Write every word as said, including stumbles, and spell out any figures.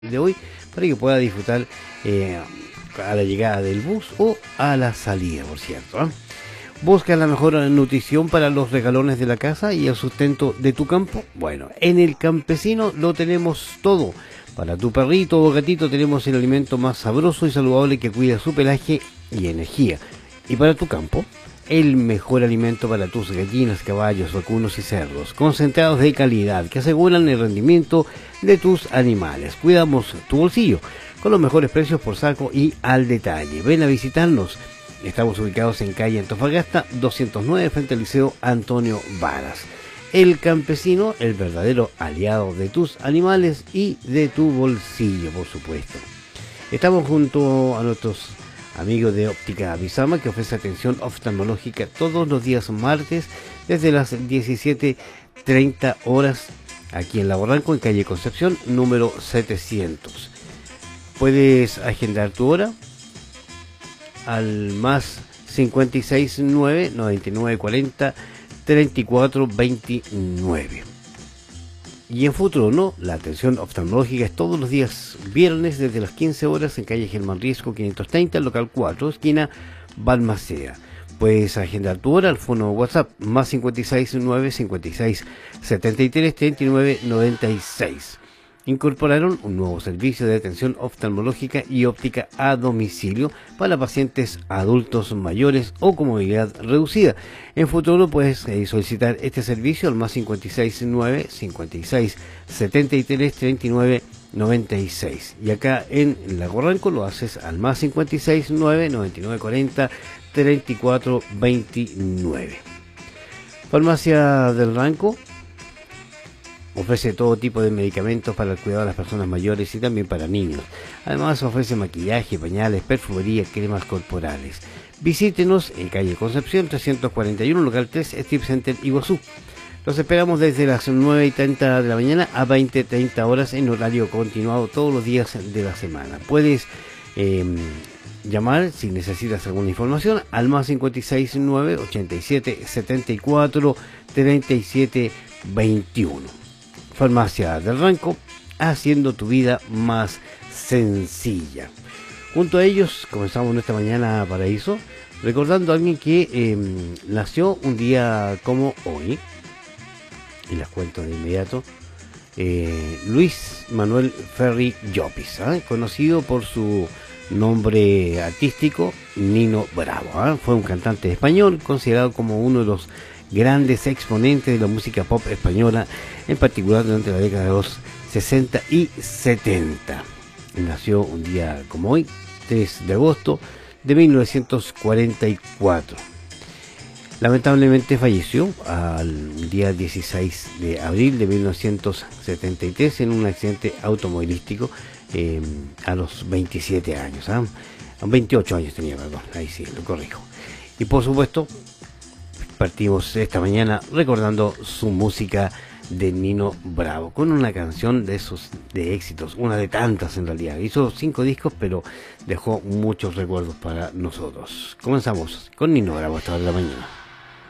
de hoy para que pueda disfrutar eh, a la llegada del bus o a la salida, por cierto, ¿eh? ¿Busca la mejor nutrición para los regalones de la casa y el sustento de tu campo? Bueno, en El Campesino lo tenemos todo. Para tu perrito o gatito tenemos el alimento más sabroso y saludable que cuida su pelaje y energía. Y para tu campo, el mejor alimento para tus gallinas, caballos, vacunos y cerdos, concentrados de calidad que aseguran el rendimiento de tus animales. Cuidamos tu bolsillo con los mejores precios por saco y al detalle. Ven a visitarnos. Estamos ubicados en calle Antofagasta doscientos nueve frente al Liceo Antonio Varas. El Campesino, el verdadero aliado de tus animales y de tu bolsillo, por supuesto. Estamos junto a nuestros amigos de Óptica Visama, que ofrece atención oftalmológica todos los días martes desde las diecisiete treinta horas aquí en La Barranco, en calle Concepción número setecientos. Puedes agendar tu hora al más cincuenta y seis nueve noventa y nueve cuarenta treinta y cuatro veintinueve. Y en Futuro No, la atención oftalmológica es todos los días viernes desde las quince horas en calle Germán Riesco quinientos treinta, local cuatro, esquina Balmaceda. Puedes agendar tu hora al fono WhatsApp más cincuenta y seis nueve cincuenta y seis setenta y tres treinta y nueve noventa y seis. Incorporaron un nuevo servicio de atención oftalmológica y óptica a domicilio para pacientes adultos mayores o con movilidad reducida. En futuro puedes eh, solicitar este servicio al más cincuenta y seis nueve cincuenta y seis setenta y tres treinta y nueve noventa y seis. Y acá en Lago Ranco lo haces al más cincuenta y seis nueve noventa y nueve cuarenta treinta y cuatro veintinueve. Farmacia del Ranco ofrece todo tipo de medicamentos para el cuidado de las personas mayores y también para niños. Además ofrece maquillaje, pañales, perfumería, cremas corporales. Visítenos en calle Concepción trescientos cuarenta y uno, local tres, Strip Center Iguazú. Los esperamos desde las nueve y treinta de la mañana a veinte y treinta horas en horario continuado todos los días de la semana. Puedes eh, llamar si necesitas alguna información al más cincuenta y seis nueve ochenta y siete setenta y cuatro treinta y siete veintiuno. Farmacia del Ranco, haciendo tu vida más sencilla. Junto a ellos comenzamos nuestra mañana paraíso, recordando a alguien que eh, nació un día como hoy, y les cuento de inmediato. eh, Luis Manuel Ferri Llopis, ¿eh? conocido por su nombre artístico Nino Bravo, ¿eh? fue un cantante español considerado como uno de los grandes exponentes de la música pop española, en particular durante la década de los sesenta y setenta. Nació un día como hoy, tres de agosto de mil novecientos cuarenta y cuatro. Lamentablemente falleció al día dieciséis de abril de mil novecientos setenta y tres en un accidente automovilístico eh, a los veintisiete años. ¿eh? A veintiocho años tenía, perdón, ahí sí, lo corrijo. Y por supuesto, partimos esta mañana recordando su música de Nino Bravo, con una canción de esos de éxitos, una de tantas en realidad. Hizo cinco discos, pero dejó muchos recuerdos para nosotros. Comenzamos con Nino Bravo hasta la mañana.